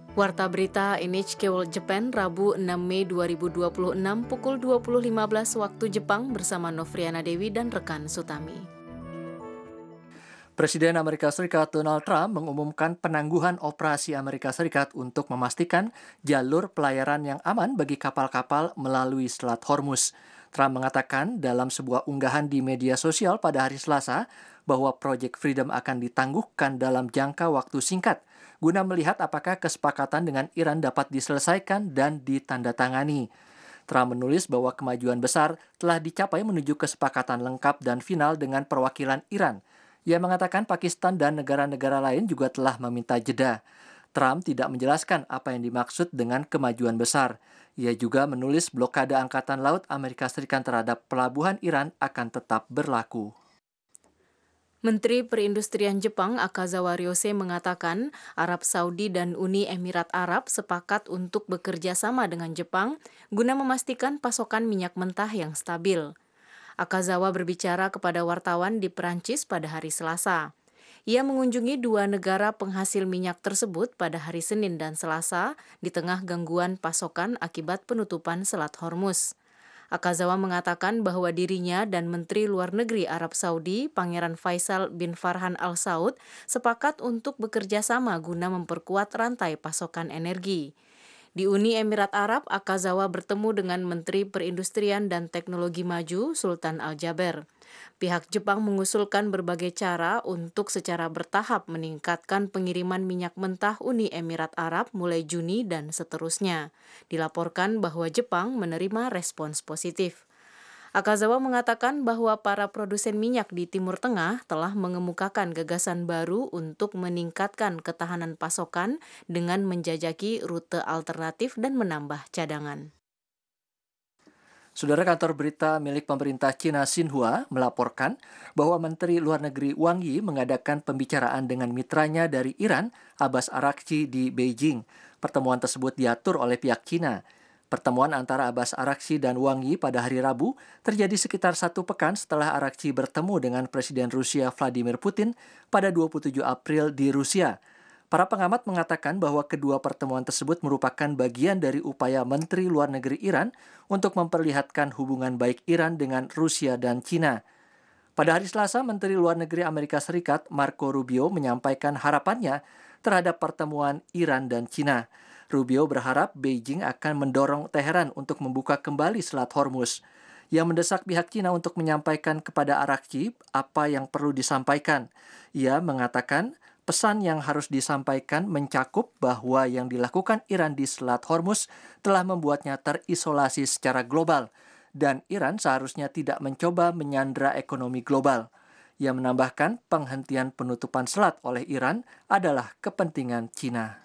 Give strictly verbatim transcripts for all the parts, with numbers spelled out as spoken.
Warta berita N H K World Japan Rabu enam Mei dua ribu dua puluh enam pukul dua puluh lima belas waktu Jepang bersama Novriana Dewi dan rekan Sutami. Presiden Amerika Serikat Donald Trump mengumumkan penangguhan operasi Amerika Serikat untuk memastikan jalur pelayaran yang aman bagi kapal-kapal melalui Selat Hormuz. Trump mengatakan dalam sebuah unggahan di media sosial pada hari Selasa bahwa Project Freedom akan ditangguhkan dalam jangka waktu singkat guna melihat apakah kesepakatan dengan Iran dapat diselesaikan dan ditandatangani. Trump menulis bahwa kemajuan besar telah dicapai menuju kesepakatan lengkap dan final dengan perwakilan Iran. Ia mengatakan Pakistan dan negara-negara lain juga telah meminta jeda. Trump tidak menjelaskan apa yang dimaksud dengan kemajuan besar. Ia juga menulis blokade Angkatan Laut Amerika Serikat terhadap pelabuhan Iran akan tetap berlaku. Menteri Perindustrian Jepang Akazawa Ryose mengatakan Arab Saudi dan Uni Emirat Arab sepakat untuk bekerja sama dengan Jepang guna memastikan pasokan minyak mentah yang stabil. Akazawa berbicara kepada wartawan di Perancis pada hari Selasa. Ia mengunjungi dua negara penghasil minyak tersebut pada hari Senin dan Selasa di tengah gangguan pasokan akibat penutupan Selat Hormuz. Akazawa mengatakan bahwa dirinya dan Menteri Luar Negeri Arab Saudi, Pangeran Faisal bin Farhan Al Saud, sepakat untuk bekerja sama guna memperkuat rantai pasokan energi. Di Uni Emirat Arab, Akazawa bertemu dengan Menteri Perindustrian dan Teknologi Maju, Sultan Al Jaber. Pihak Jepang mengusulkan berbagai cara untuk secara bertahap meningkatkan pengiriman minyak mentah Uni Emirat Arab mulai Juni dan seterusnya. Dilaporkan bahwa Jepang menerima respons positif. Akazawa mengatakan bahwa para produsen minyak di Timur Tengah telah mengemukakan gagasan baru untuk meningkatkan ketahanan pasokan dengan menjajaki rute alternatif dan menambah cadangan. Saudara, kantor berita milik pemerintah Cina Xinhua melaporkan bahwa Menteri Luar Negeri Wang Yi mengadakan pembicaraan dengan mitranya dari Iran, Abbas Araghchi, di Beijing. Pertemuan tersebut diatur oleh pihak Cina. Pertemuan antara Abbas Araghchi dan Wang Yi pada hari Rabu terjadi sekitar satu pekan setelah Araghchi bertemu dengan Presiden Rusia Vladimir Putin pada dua puluh tujuh April di Rusia. Para pengamat mengatakan bahwa kedua pertemuan tersebut merupakan bagian dari upaya Menteri Luar Negeri Iran untuk memperlihatkan hubungan baik Iran dengan Rusia dan Cina. Pada hari Selasa, Menteri Luar Negeri Amerika Serikat Marco Rubio menyampaikan harapannya terhadap pertemuan Iran dan Cina. Rubio berharap Beijing akan mendorong Teheran untuk membuka kembali Selat Hormuz. Ia mendesak pihak Cina untuk menyampaikan kepada Araghchi apa yang perlu disampaikan. Ia mengatakan pesan yang harus disampaikan mencakup bahwa yang dilakukan Iran di Selat Hormuz telah membuatnya terisolasi secara global dan Iran seharusnya tidak mencoba menyandra ekonomi global. Ia menambahkan penghentian penutupan selat oleh Iran adalah kepentingan Cina.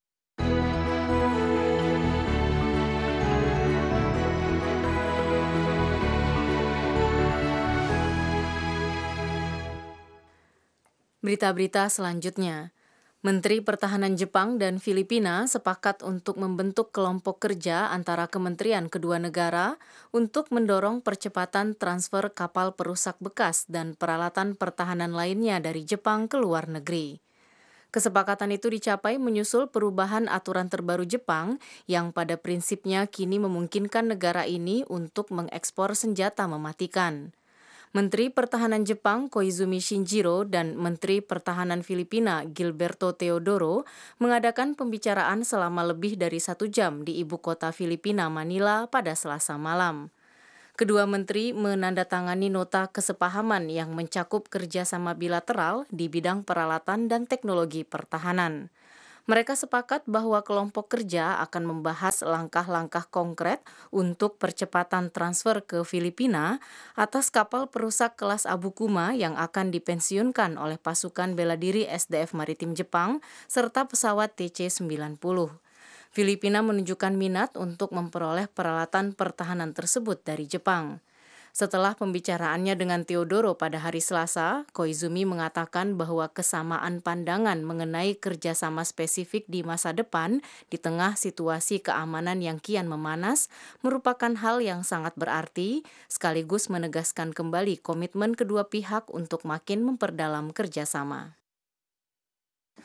Berita-berita selanjutnya. Menteri Pertahanan Jepang dan Filipina sepakat untuk membentuk kelompok kerja antara kementerian kedua negara untuk mendorong percepatan transfer kapal perusak bekas dan peralatan pertahanan lainnya dari Jepang ke luar negeri. Kesepakatan itu dicapai menyusul perubahan aturan terbaru Jepang yang pada prinsipnya kini memungkinkan negara ini untuk mengekspor senjata mematikan. Menteri Pertahanan Jepang Koizumi Shinjiro dan Menteri Pertahanan Filipina Gilberto Teodoro mengadakan pembicaraan selama lebih dari satu jam di ibu kota Filipina, Manila, pada Selasa malam. Kedua menteri menandatangani nota kesepahaman yang mencakup kerjasama bilateral di bidang peralatan dan teknologi pertahanan. Mereka sepakat bahwa kelompok kerja akan membahas langkah-langkah konkret untuk percepatan transfer ke Filipina atas kapal perusak kelas Abu Kuma yang akan dipensiunkan oleh pasukan bela diri S D F Maritim Jepang serta pesawat T C sembilan puluh. Filipina menunjukkan minat untuk memperoleh peralatan pertahanan tersebut dari Jepang. Setelah pembicaraannya dengan Teodoro pada hari Selasa, Koizumi mengatakan bahwa kesamaan pandangan mengenai kerjasama spesifik di masa depan di tengah situasi keamanan yang kian memanas merupakan hal yang sangat berarti, sekaligus menegaskan kembali komitmen kedua pihak untuk makin memperdalam kerjasama.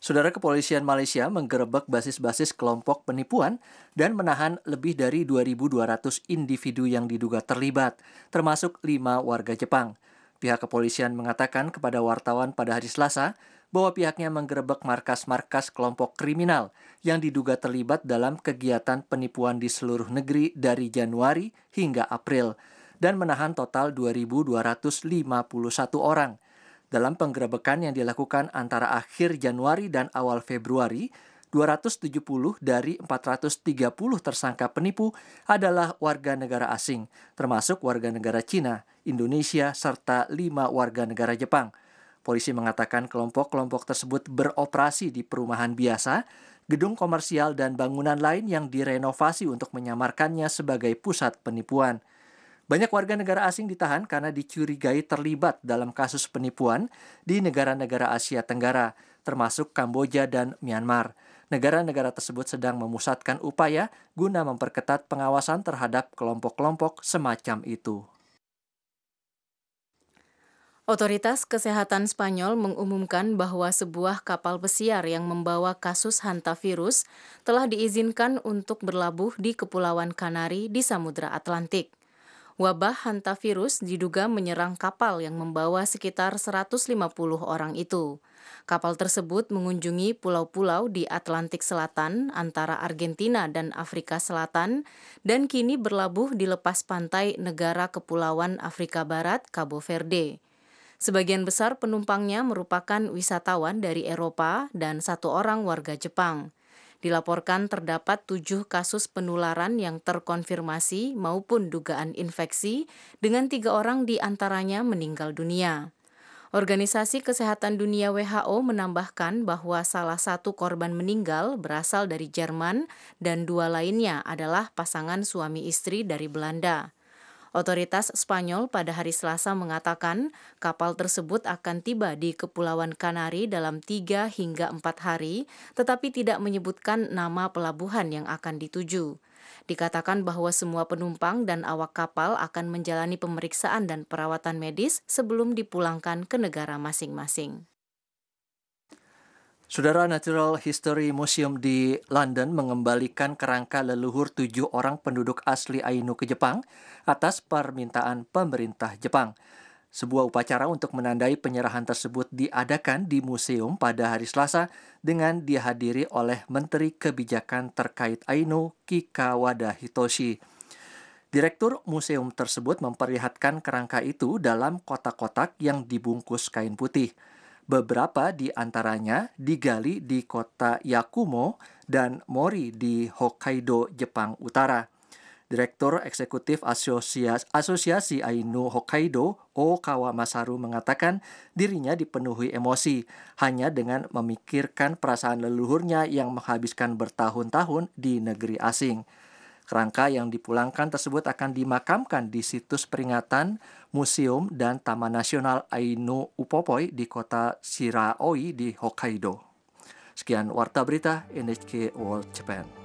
Saudara, kepolisian Malaysia menggerebek basis-basis kelompok penipuan dan menahan lebih dari dua ribu dua ratus individu yang diduga terlibat, termasuk lima warga Jepang. Pihak kepolisian mengatakan kepada wartawan pada hari Selasa bahwa pihaknya menggerebek markas-markas kelompok kriminal yang diduga terlibat dalam kegiatan penipuan di seluruh negeri dari Januari hingga April dan menahan total dua ribu dua ratus lima puluh satu orang. Dalam penggerebekan yang dilakukan antara akhir Januari dan awal Februari, dua ratus tujuh puluh dari empat ratus tiga puluh tersangka penipu adalah warga negara asing, termasuk warga negara Cina, Indonesia, serta lima warga negara Jepang. Polisi mengatakan kelompok-kelompok tersebut beroperasi di perumahan biasa, gedung komersial, dan bangunan lain yang direnovasi untuk menyamarkannya sebagai pusat penipuan. Banyak warga negara asing ditahan karena dicurigai terlibat dalam kasus penipuan di negara-negara Asia Tenggara, termasuk Kamboja dan Myanmar. Negara-negara tersebut sedang memusatkan upaya guna memperketat pengawasan terhadap kelompok-kelompok semacam itu. Otoritas Kesehatan Spanyol mengumumkan bahwa sebuah kapal pesiar yang membawa kasus hantavirus telah diizinkan untuk berlabuh di Kepulauan Kanari di Samudra Atlantik. Wabah hantavirus diduga menyerang kapal yang membawa sekitar seratus lima puluh orang itu. Kapal tersebut mengunjungi pulau-pulau di Atlantik Selatan antara Argentina dan Afrika Selatan dan kini berlabuh di lepas pantai negara Kepulauan Afrika Barat, Cabo Verde. Sebagian besar penumpangnya merupakan wisatawan dari Eropa dan satu orang warga Jepang. Dilaporkan terdapat tujuh kasus penularan yang terkonfirmasi maupun dugaan infeksi dengan tiga orang di antaranya meninggal dunia. Organisasi Kesehatan Dunia W H O menambahkan bahwa salah satu korban meninggal berasal dari Jerman dan dua lainnya adalah pasangan suami istri dari Belanda. Otoritas Spanyol pada hari Selasa mengatakan kapal tersebut akan tiba di Kepulauan Kanari dalam tiga hingga empat hari, tetapi tidak menyebutkan nama pelabuhan yang akan dituju. Dikatakan bahwa semua penumpang dan awak kapal akan menjalani pemeriksaan dan perawatan medis sebelum dipulangkan ke negara masing-masing. Saudara, Natural History Museum di London mengembalikan kerangka leluhur tujuh orang penduduk asli Ainu ke Jepang atas permintaan pemerintah Jepang. Sebuah upacara untuk menandai penyerahan tersebut diadakan di museum pada hari Selasa dengan dihadiri oleh Menteri Kebijakan terkait Ainu, Kikawada Hitoshi. Direktur museum tersebut memperlihatkan kerangka itu dalam kotak-kotak yang dibungkus kain putih. Beberapa di antaranya digali di kota Yakumo dan Mori di Hokkaido, Jepang Utara. Direktur Eksekutif Asosiasi, Asosiasi Ainu Hokkaido, Okawa Masaru, mengatakan dirinya dipenuhi emosi hanya dengan memikirkan perasaan leluhurnya yang menghabiskan bertahun-tahun di negeri asing. Kerangka yang dipulangkan tersebut akan dimakamkan di situs peringatan, museum, dan Taman Nasional Ainu Upopoi di kota Shiraoi di Hokkaido. Sekian Warta Berita N H K World Japan.